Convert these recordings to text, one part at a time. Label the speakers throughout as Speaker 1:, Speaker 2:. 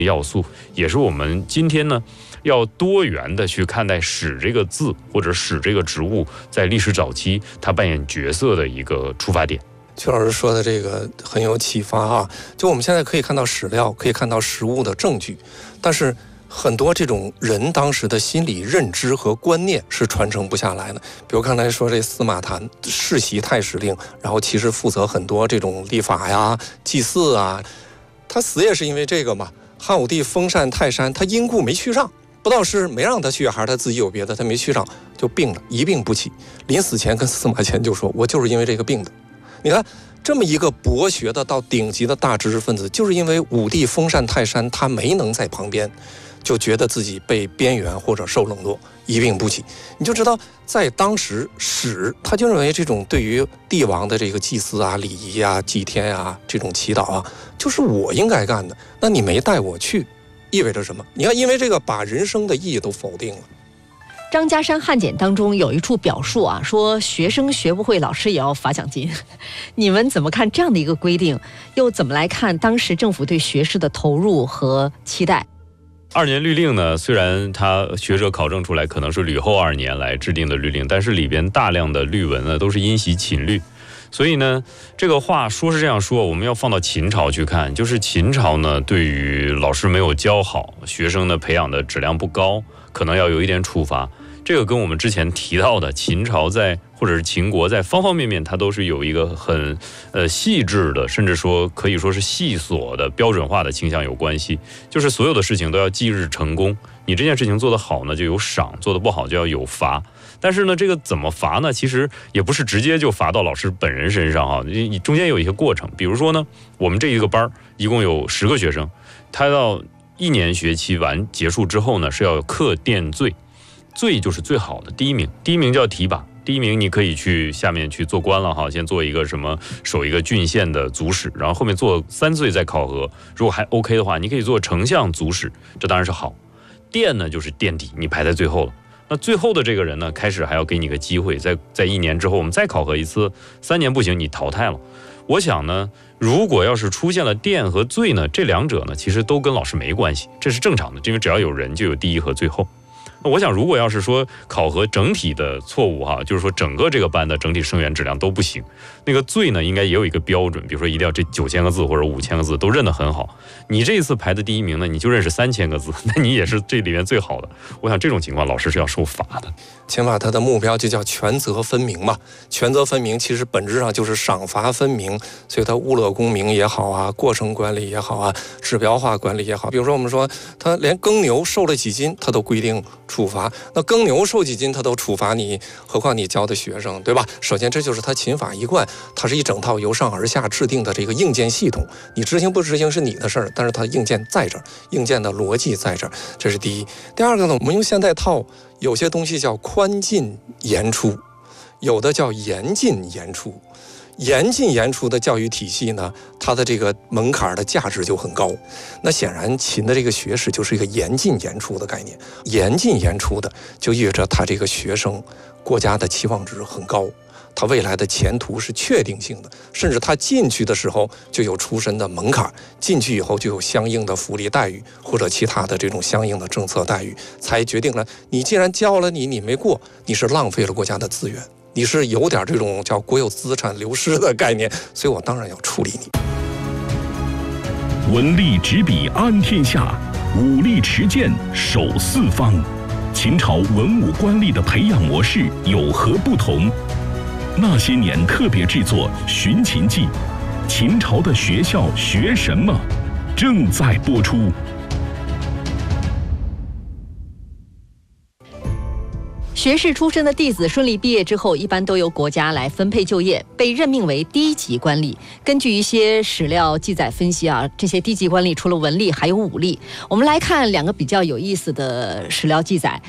Speaker 1: 要素，也是我们今天呢要多元的去看待史这个字或者史这个职务在历史早期它扮演角色的一个出发点。
Speaker 2: 曲老师说的这个很有启发啊！就我们现在可以看到史料，可以看到实物的证据，但是很多这种人当时的心理认知和观念是传承不下来的。比如刚才说这司马谈世袭太史令，然后其实负责很多这种历法呀、祭祀啊，他死也是因为这个嘛。汉武帝封禅泰山，他因故没去上，不知道是没让他去还是他自己有别的，他没去上就病了，一病不起。临死前跟司马迁就说：“我就是因为这个病的。”你看，这么一个博学的到顶级的大知识分子，就是因为武帝封禅泰山，他没能在旁边，就觉得自己被边缘或者受冷落，一病不起。你就知道，在当时史他就认为这种对于帝王的这个祭祀啊、礼仪啊、祭天啊、这种祈祷啊，就是我应该干的。那你没带我去，意味着什么？你看，因为这个把人生的意义都否定了。
Speaker 3: 张家山汉简当中有一处表述啊，说学生学不会，老师也要罚奖金。你们怎么看这样的一个规定？又怎么来看当时政府对学士的投入和期待
Speaker 1: ？2年律令呢，虽然它学者考证出来可能是吕后2年来制定的律令，但是里边大量的律文呢都是因袭秦律。所以呢，这个话说是这样说，我们要放到秦朝去看，就是秦朝呢对于老师没有教好，学生呢培养的质量不高，可能要有一点处罚。这个跟我们之前提到的秦朝或者是秦国在方方面面，它都是有一个很细致的，甚至说可以说是细琐的标准化的倾向有关系。就是所有的事情都要即日成功，你这件事情做得好呢就有赏，做得不好就要有罚。但是呢，这个怎么罚呢？其实也不是直接就罚到老师本人身上啊，你中间有一些过程。比如说呢，我们这一个班一共有10个学生，他到1年学期结束之后呢，是要课殿罪。罪就是最好的第一名叫提拔，第一名你可以去下面去做官了哈，先做一个守一个郡县的族史，然后后面做3岁再考核，如果还 OK 的话，你可以做丞相族史，这当然是好。殿呢就是垫底，你排在最后了。那最后的这个人呢，开始还要给你个机会，在1年之后我们再考核一次，3年不行你淘汰了。我想呢，如果要是出现了殿和罪呢，这两者呢其实都跟老师没关系，这是正常的，因为只要有人就有第一和最后。那我想，如果要是说考核整体的错误哈，就是说整个这个班的整体生源质量都不行，那个罪呢应该也有一个标准，比如说一定要这9000个字或者5000个字都认得很好。你这一次排的第一名呢，你就认识3000个字，那你也是这里面最好的。我想这种情况老师是要受罚的。
Speaker 2: 秦法它的目标就叫权责分明嘛，权责分明其实本质上就是赏罚分明，所以它物乐公明也好啊，过程管理也好啊，指标化管理也好。比如说我们说他连耕牛受了几斤，他都规定处罚，那耕牛受几斤他都处罚你，何况你教的学生，对吧？首先这就是他秦法一贯，它是一整套由上而下制定的这个硬件系统，你执行不执行是你的事儿，但是它硬件在这儿，硬件的逻辑在这儿，这是第一。第二个呢，我们用现代套，有些东西叫宽进严出，有的叫严进严出。严进严出的教育体系呢，它的这个门槛的价值就很高。那显然秦的这个学士就是一个严进严出的概念，严进严出的就意味着他这个学生国家的期望值很高，他未来的前途是确定性的，甚至他进去的时候就有出身的门槛，进去以后就有相应的福利待遇或者其他的这种相应的政策待遇，才决定了你既然教了你没过，你是浪费了国家的资源，你是有点这种叫国有资产流失的概念，所以我当然要处理你。
Speaker 4: 文力执笔安天下，武力持剑守四方。秦朝文武官吏的培养模式有何不同？那些年特别制作《寻秦记》，秦朝的学校学什么？正在播出。
Speaker 3: 学士出身的弟子顺利毕业之后，一般都由国家来分配就业，被任命为低级官吏。根据一些史料记载分析啊，这些低级官吏除了文吏还有武力。我们来看2个比较有意思的史料记载。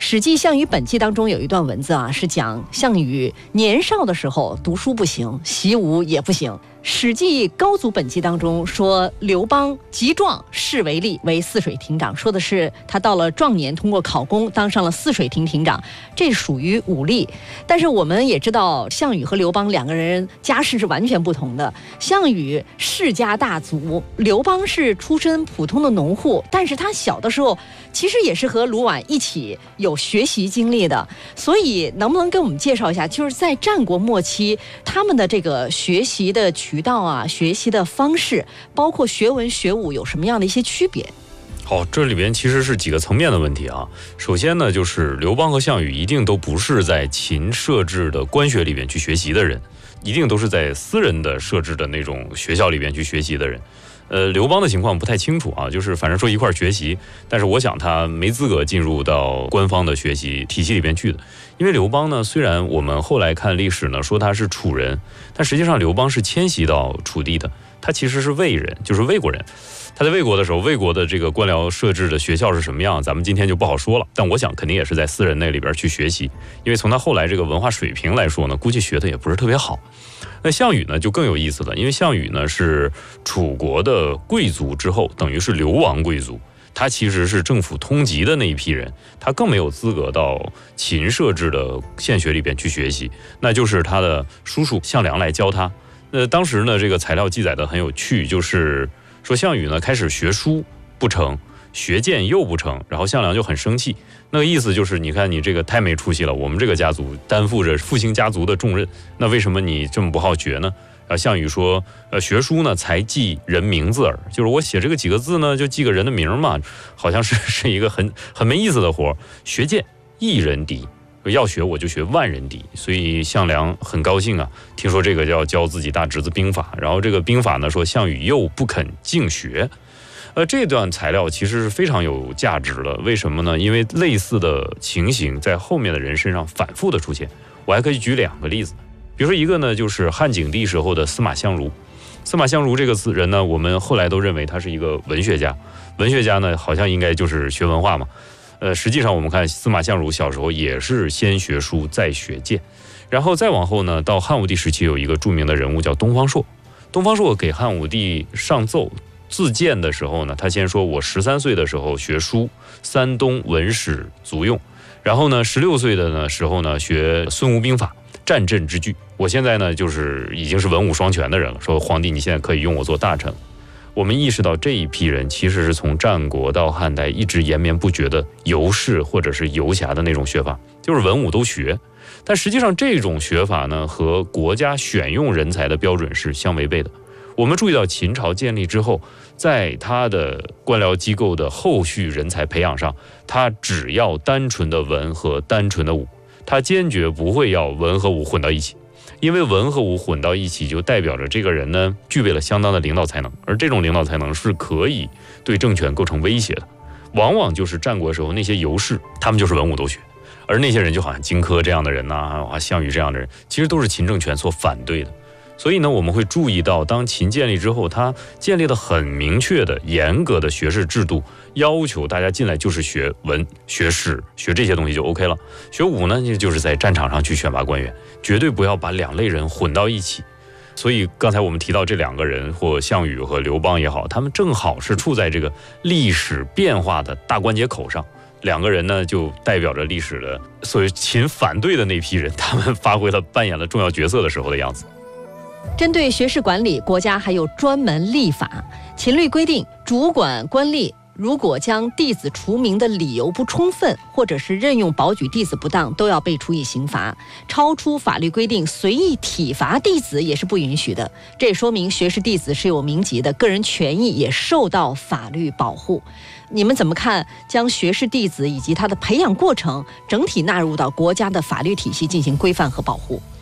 Speaker 3: 史记·项羽本纪当中有一段文字啊，是讲项羽年少的时候读书不行，习武也不行。史记高祖本纪当中说，刘邦极壮，仕为吏，为泗水亭长，说的是他到了壮年，通过考功当上了泗水亭亭长，这属于武力。但是我们也知道，项羽和刘邦两个人家世是完全不同的。项羽世家大族，刘邦是出身普通的农户，但是他小的时候其实也是和卢绾一起有学习经历的。所以能不能给我们介绍一下，就是在战国末期他们的这个学习的渠道啊，学习的方式，包括学文学武有什么样的一些区别？
Speaker 1: 好，这里边其实是几个层面的问题啊。首先呢，就是刘邦和项羽一定都不是在秦设置的官学里边去学习的人，一定都是在私人的设置的那种学校里边去学习的人。刘邦的情况不太清楚啊，就是反正说一块学习，但是我想他没资格进入到官方的学习体系里边去的。因为刘邦呢，虽然我们后来看历史呢说他是楚人，但实际上刘邦是迁徙到楚地的，他其实是魏人，就是魏国人。他在魏国的时候，魏国的这个官僚设置的学校是什么样，咱们今天就不好说了。但我想肯定也是在私人那里边去学习，因为从他后来这个文化水平来说呢，估计学的也不是特别好。那项羽呢就更有意思了，因为项羽呢是楚国的贵族之后，等于是流亡贵族，他其实是政府通缉的那一批人，他更没有资格到秦设置的县学里边去学习，那就是他的叔叔项梁来教他。当时呢这个材料记载的很有趣，就是说项羽呢开始学书不成，学剑又不成，然后项梁就很生气。那个意思就是，你看你这个太没出息了，我们这个家族担负着复兴家族的重任，那为什么你这么不好学呢？项羽说，学书呢才记人名字耳，就是我写这个几个字呢，就记个人的名嘛，好像是一个很没意思的活。学剑一人敌，要学我就学万人敌，所以项梁很高兴啊，听说这个就要教自己大侄子兵法，然后这个兵法呢说项羽又不肯敬学。这段材料其实是非常有价值的，为什么呢？因为类似的情形在后面的人身上反复的出现。我还可以举2个例子，比如说一个呢，就是汉景帝时候的司马相如。司马相如这个人呢，我们后来都认为他是一个文学家。文学家呢，好像应该就是学文化嘛。实际上我们看司马相如小时候也是先学书再学剑，然后再往后呢，到汉武帝时期有一个著名的人物叫东方朔。东方朔给汉武帝上奏自荐的时候呢，他先说我13岁的时候学书，山东文史足用，然后呢16岁的时候呢学孙吴兵法，战阵之具。我现在呢就是已经是文武双全的人了，说皇帝你现在可以用我做大臣。我们意识到这一批人其实是从战国到汉代一直延绵不绝的游士或者是游侠的那种学法，就是文武都学。但实际上这种学法呢和国家选用人才的标准是相违背的。我们注意到秦朝建立之后，在他的官僚机构的后续人才培养上，他只要单纯的文和单纯的武，他坚决不会要文和武混到一起。因为文和武混到一起，就代表着这个人呢具备了相当的领导才能，而这种领导才能是可以对政权构成威胁的。往往就是战国时候那些游士，他们就是文武都学，而那些人就好像荆轲这样的人呐，项羽这样的人，其实都是秦政权所反对的。所以呢，我们会注意到，当秦建立之后，他建立了很明确的、严格的学士制度，要求大家进来就是学文、学史、学这些东西就 OK 了。学武呢，就是在战场上去选拔官员，绝对不要把2类人混到一起。所以刚才我们提到这2个人，或项羽和刘邦也好，他们正好是处在这个历史变化的大关节口上。2个人呢，就代表着历史的所谓秦反对的那批人，他们扮演了重要角色的时候的样子。
Speaker 3: 针对学士管理，国家还有专门立法。秦律规定，主管官吏如果将弟子除名的理由不充分，或者是任用保举弟子不当，都要被处以刑罚。超出法律规定随意体罚弟子也是不允许的。这也说明学士弟子是有名籍的，个人权益也受到法律保护。你们怎么看将学士弟子以及他的培养过程整体纳入到国家的法律体系进行规范和保护？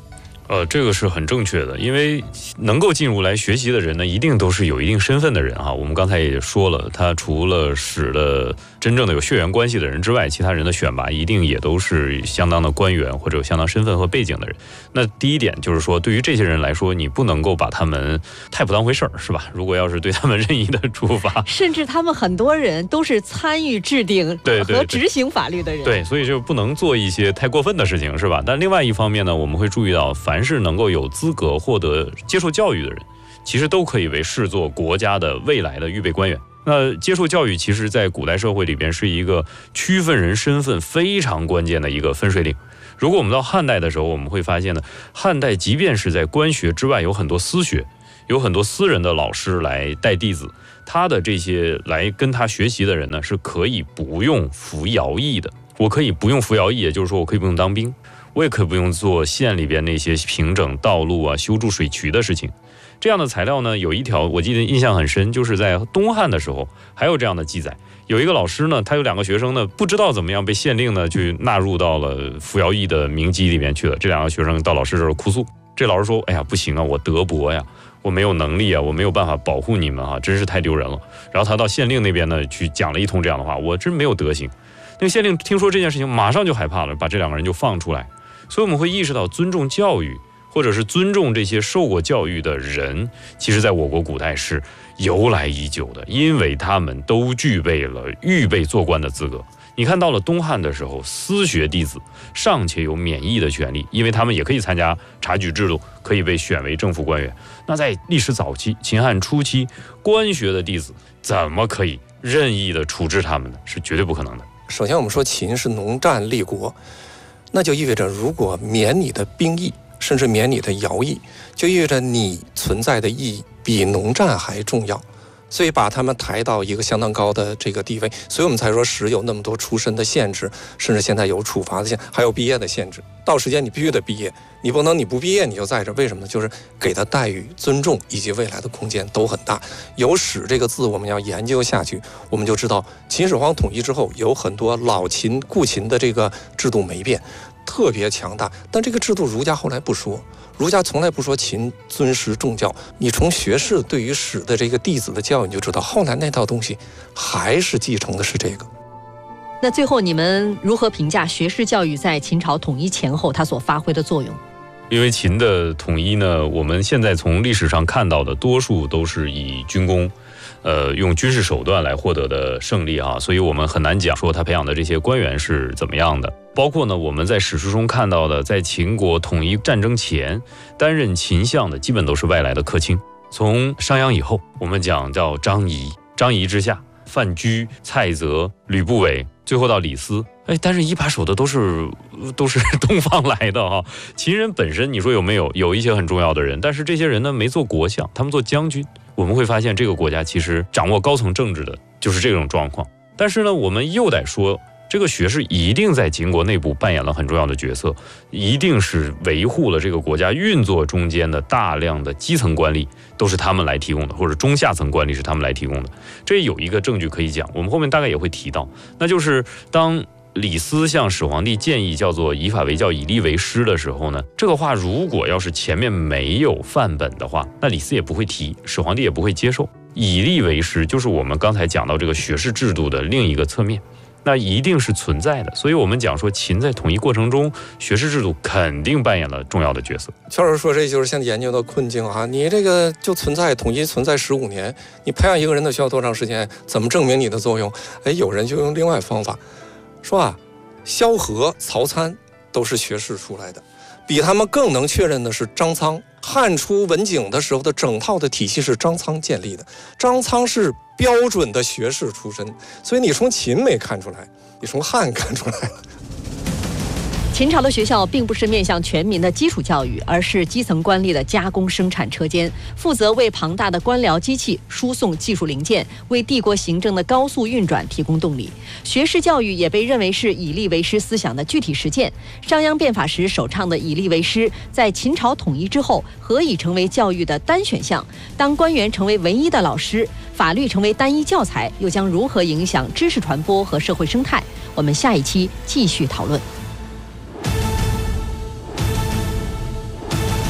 Speaker 1: 这个是很正确的，因为能够进入来学习的人呢，一定都是有一定身份的人哈。我们刚才也说了，他除了使的真正的有血缘关系的人之外，其他人的选拔一定也都是相当的官员或者有相当身份和背景的人。那第一点就是说，对于这些人来说，你不能够把他们太不当回事儿，是吧？如果要是对他们任意的处罚，
Speaker 3: 甚至他们很多人都是参与制定和执行法律的人，
Speaker 1: 对，所以就不能做一些太过分的事情，是吧？但另外一方面呢，我们会注意到，凡是能够有资格获得接受教育的人，其实都可以被视作国家的未来的预备官员。那接受教育其实在古代社会里边是一个区分人身份非常关键的一个分水岭。如果我们到汉代的时候，我们会发现呢，汉代即便是在官学之外有很多私学，有很多私人的老师来带弟子，他的这些来跟他学习的人呢，是可以不用服徭役的。我可以不用服徭役，也就是说我可以不用当兵，我也可以不用做县里边那些平整道路啊、修筑水渠的事情。这样的材料呢，有一条我记得印象很深，就是在东汉的时候还有这样的记载。有一个老师呢，他有2个学生呢，不知道怎么样被县令呢去纳入到了服徭役的名籍里面去了。这2个学生到老师这儿哭诉，这老师说：“哎呀，不行啊，我德薄呀，我没有能力啊，我没有办法保护你们啊，真是太丢人了。”然后他到县令那边呢去讲了一通这样的话，我真没有德行。那个县令听说这件事情，马上就害怕了，把这2个人就放出来。所以我们会意识到，尊重教育，或者是尊重这些受过教育的人，其实在我国古代是由来已久的，因为他们都具备了预备做官的资格。你看到了东汉的时候，私学弟子尚且有免役的权利，因为他们也可以参加察举制度，可以被选为政府官员。那在历史早期，秦汉初期，官学的弟子怎么可以任意的处置他们呢？是绝对不可能的。
Speaker 2: 首先我们说秦是农战立国，那就意味着如果免你的兵役，甚至免你的徭役，就意味着你存在的意义比农战还重要，所以把他们抬到一个相当高的这个地位，所以我们才说史有那么多出身的限制，甚至现在有处罚的限制，还有毕业的限制。到时间你必须得毕业，你不能你不毕业你就在这，为什么呢？就是给他待遇、尊重以及未来的空间都很大。有史这个字我们要研究下去，我们就知道秦始皇统一之后，有很多老秦、故秦的这个制度没变，特别强大。但这个制度儒家后来不说，儒家从来不说秦尊师重教。你从学士对于史的这个弟子的教育，你就知道后来那套东西还是继承的是这个。
Speaker 3: 那最后你们如何评价学士教育在秦朝统一前后它所发挥的作用？
Speaker 1: 因为秦的统一呢，我们现在从历史上看到的多数都是以军功，用军事手段来获得的胜利啊，所以我们很难讲说他培养的这些官员是怎么样的。包括呢，我们在史书中看到的，在秦国统一战争前担任秦相的，基本都是外来的客卿。从商鞅以后，我们讲叫张仪，张仪之下，范雎、蔡泽、吕不韦，最后到李斯。担任一把手的都是东方来的哈。秦人本身，你说有没有？有一些很重要的人，但是这些人呢没做国相，他们做将军。我们会发现这个国家其实掌握高层政治的就是这种状况。但是呢，我们又得说，这个学士一定在秦国内部扮演了很重要的角色，一定是维护了这个国家运作中间的大量的基层官吏都是他们来提供的，或者中下层官吏是他们来提供的。这有一个证据可以讲，我们后面大概也会提到，那就是当李斯向始皇帝建议叫做以法为教，以吏为师的时候呢，这个话如果要是前面没有范本的话，那李斯也不会提，始皇帝也不会接受。以吏为师就是我们刚才讲到这个学士制度的另一个侧面，那一定是存在的。所以我们讲说秦在统一过程中，学士制度肯定扮演了重要的角色。
Speaker 2: 乔老师说，这就是现在研究的困境啊！你这个就存在统一存在15年，你培养一个人的需要多长时间？怎么证明你的作用？有人就用另外方法说啊，萧何、曹参都是学士出来的，比他们更能确认的是张苍。汉初文景的时候的整套的体系是张苍建立的，张苍是标准的学士出身，所以你从秦没看出来，你从汉看出来了。
Speaker 3: 秦朝的学校并不是面向全民的基础教育，而是基层官吏的加工生产车间，负责为庞大的官僚机器输送技术零件，为帝国行政的高速运转提供动力。学士教育也被认为是以吏为师思想的具体实践。商鞅变法时首倡的以吏为师，在秦朝统一之后，何以成为教育的单选项？当官员成为唯一的老师，法律成为单一教材，又将如何影响知识传播和社会生态？我们下一期继续讨论。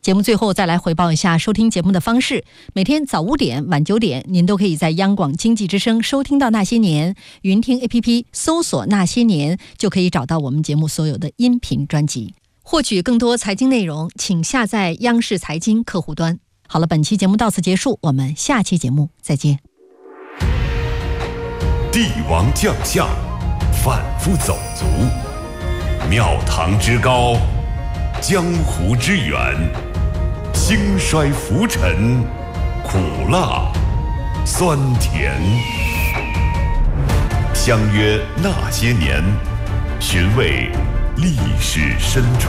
Speaker 3: 节目最后再来回报一下收听节目的方式。每天早5点、晚9点，您都可以在央广经济之声收听到那些年。云听 APP 搜索那些年，就可以找到我们节目所有的音频专辑。获取更多财经内容，请下载央视财经客户端。好了，本期节目到此结束，我们下期节目再见。
Speaker 5: 帝王将相，反复走卒，庙堂之高，江湖之远，兴衰浮沉，苦辣酸甜。相约那些年，寻味历史深处。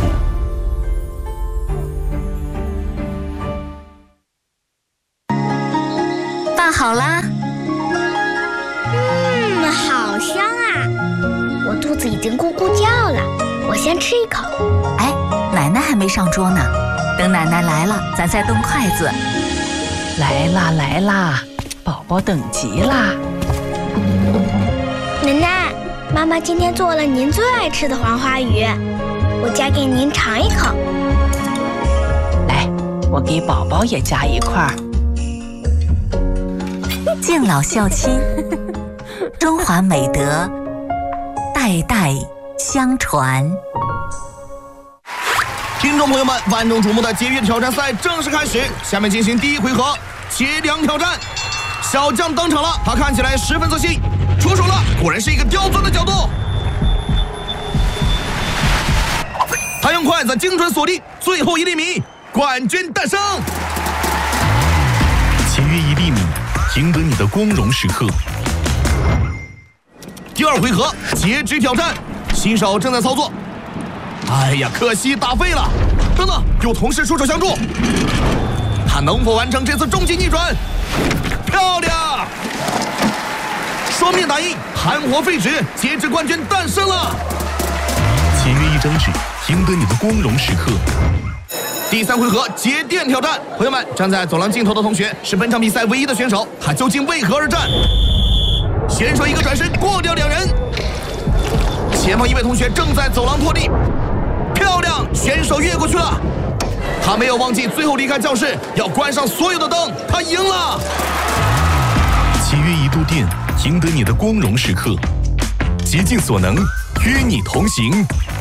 Speaker 6: 饭好啦。
Speaker 7: 好香啊！我肚子已经咕咕叫了，我先吃一口。
Speaker 6: 哎，奶奶还没上桌呢，等奶奶来了，咱再动筷子。
Speaker 8: 来啦来啦，宝宝等急啦！
Speaker 7: 奶奶，妈妈今天做了您最爱吃的黄花鱼，我夹给您尝一口。
Speaker 8: 来，我给宝宝也夹一块。
Speaker 6: 敬老孝亲，中华美德代代相传。
Speaker 9: 听众朋友们，万众瞩目的节约挑战赛正式开始，下面进行第一回合切梁挑战。小将登场了，他看起来十分自信，出手了，果然是一个刁钻的角度。他用筷子精准锁定最后1厘米，冠军诞生。
Speaker 4: 节约1厘米，赢得你的光荣时刻。
Speaker 9: 第二回合截肢挑战，新手正在操作。哎呀，可惜打废了。等等，有同事出手相助，他能否完成这次终极逆转？漂亮！双面打印，含活废纸，截肢冠军诞生了。
Speaker 4: 节约1张纸，赢得你的光荣时刻。
Speaker 9: 第3回合节电挑战，朋友们，站在走廊尽头的同学是本场比赛唯一的选手，他究竟为何而战？选手一个转身过掉2人，前方一位同学正在走廊拖地，漂亮，选手越过去了。他没有忘记最后离开教室要关上所有的灯，他赢了。
Speaker 4: 节约1度电，赢得你的光荣时刻。竭尽所能，与你同行。